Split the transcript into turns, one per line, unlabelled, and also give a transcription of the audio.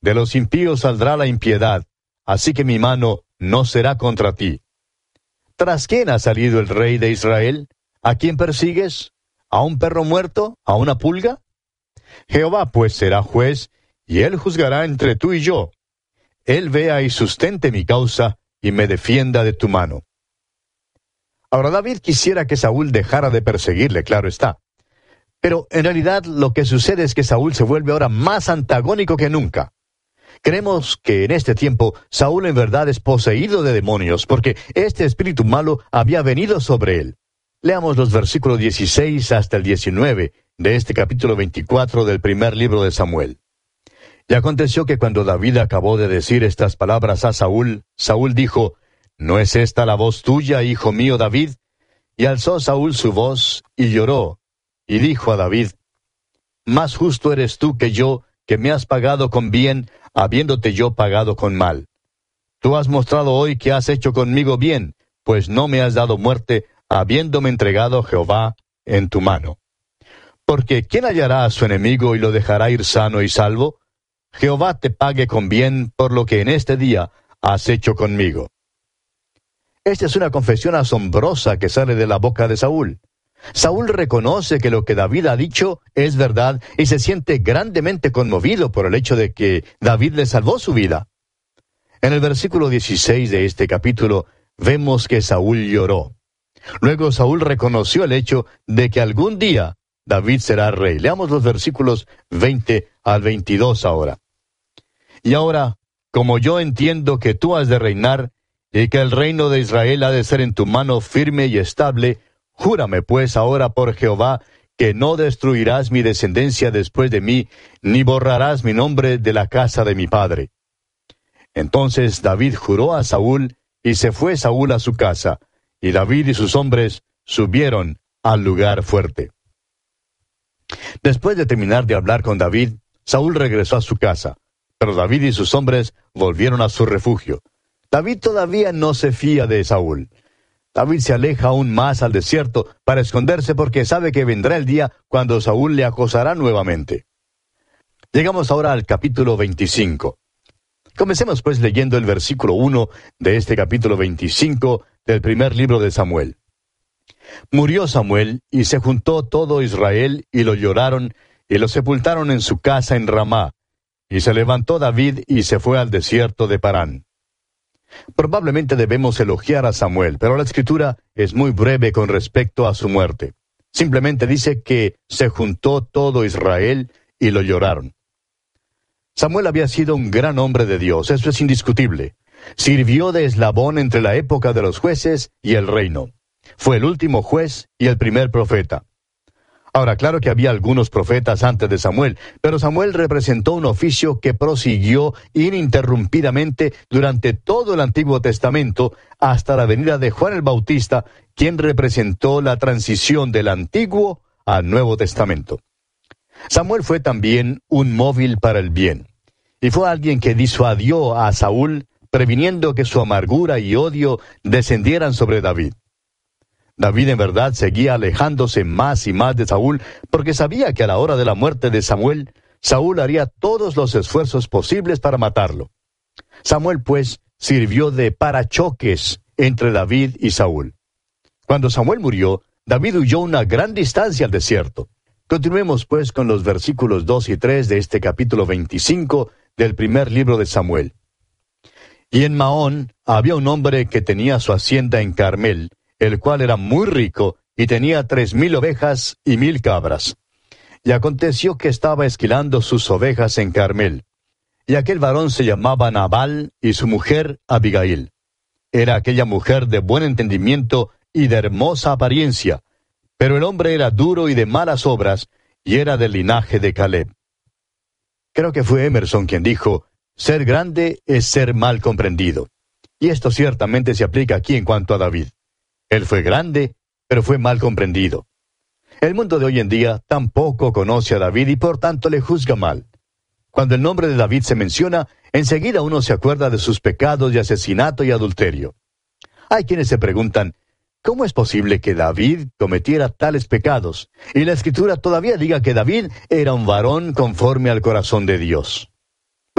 De los impíos saldrá la impiedad, así que mi mano no será contra ti. ¿Tras quién ha salido el rey de Israel? ¿A quién persigues? ¿A un perro muerto? ¿A una pulga? Jehová pues será juez, y él juzgará entre tú y yo. Él vea y sustente mi causa, y me defienda de tu mano. Ahora David quisiera que Saúl dejara de perseguirle, claro está. Pero en realidad lo que sucede es que Saúl se vuelve ahora más antagónico que nunca. Creemos que en este tiempo Saúl en verdad es poseído de demonios, porque este espíritu malo había venido sobre él. Leamos los versículos 16 hasta el 19 de este capítulo 24 del primer libro de Samuel. Y aconteció que cuando David acabó de decir estas palabras a Saúl, Saúl dijo, ¿no es esta la voz tuya, hijo mío David? Y alzó Saúl su voz y lloró, y dijo a David, más justo eres tú que yo, que me has pagado con bien, habiéndote yo pagado con mal. Tú has mostrado hoy que has hecho conmigo bien, pues no me has dado muerte, habiéndome entregado Jehová en tu mano. Porque ¿quién hallará a su enemigo y lo dejará ir sano y salvo? Jehová te pague con bien por lo que en este día has hecho conmigo. Esta es una confesión asombrosa que sale de la boca de Saúl. Saúl reconoce que lo que David ha dicho es verdad y se siente grandemente conmovido por el hecho de que David le salvó su vida. En el versículo 16 de este capítulo vemos que Saúl lloró. Luego Saúl reconoció el hecho de que algún día David será rey. Leamos los versículos 20 al 22 ahora. Y ahora, como yo entiendo que tú has de reinar, y que el reino de Israel ha de ser en tu mano firme y estable, júrame pues ahora por Jehová, que no destruirás mi descendencia después de mí, ni borrarás mi nombre de la casa de mi padre. Entonces David juró a Saúl, y se fue Saúl a su casa, y David y sus hombres subieron al lugar fuerte. Después de terminar de hablar con David, Saúl regresó a su casa, pero David y sus hombres volvieron a su refugio. David todavía no se fía de Saúl. David se aleja aún más al desierto para esconderse porque sabe que vendrá el día cuando Saúl le acosará nuevamente. Llegamos ahora al capítulo 25. Comencemos pues leyendo el versículo 1 de este capítulo 25 del primer libro de Samuel. Murió Samuel, y se juntó todo Israel, y lo lloraron, y lo sepultaron en su casa en Ramá. Y se levantó David, y se fue al desierto de Parán. Probablemente debemos elogiar a Samuel, pero la Escritura es muy breve con respecto a su muerte. Simplemente dice que se juntó todo Israel, y lo lloraron. Samuel había sido un gran hombre de Dios, eso es indiscutible. Sirvió de eslabón entre la época de los jueces y el reino. Fue el último juez y el primer profeta. Ahora, claro que había algunos profetas antes de Samuel, pero Samuel representó un oficio que prosiguió ininterrumpidamente durante todo el Antiguo Testamento hasta la venida de Juan el Bautista, quien representó la transición del Antiguo al Nuevo Testamento. Samuel fue también un móvil para el bien, y fue alguien que disuadió a Saúl, previniendo que su amargura y odio descendieran sobre David. David en verdad seguía alejándose más y más de Saúl, porque sabía que a la hora de la muerte de Samuel, Saúl haría todos los esfuerzos posibles para matarlo. Samuel, pues, sirvió de parachoques entre David y Saúl. Cuando Samuel murió, David huyó una gran distancia al desierto. Continuemos, pues, con los versículos 2 y 3 de este capítulo 25 del primer libro de Samuel. Y en Maón había un hombre que tenía su hacienda en Carmel, el cual era muy rico, y tenía 3,000 ovejas y 1,000 cabras. Y aconteció que estaba esquilando sus ovejas en Carmel. Y aquel varón se llamaba Nabal, y su mujer Abigail. Era aquella mujer de buen entendimiento y de hermosa apariencia, pero el hombre era duro y de malas obras, y era del linaje de Caleb. Creo que fue Emerson quien dijo, ser grande es ser mal comprendido. Y esto ciertamente se aplica aquí en cuanto a David. Él fue grande, pero fue mal comprendido. El mundo de hoy en día tampoco conoce a David y por tanto le juzga mal. Cuando el nombre de David se menciona, enseguida uno se acuerda de sus pecados de asesinato y adulterio. Hay quienes se preguntan, ¿cómo es posible que David cometiera tales pecados? Y la Escritura todavía diga que David era un varón conforme al corazón de Dios.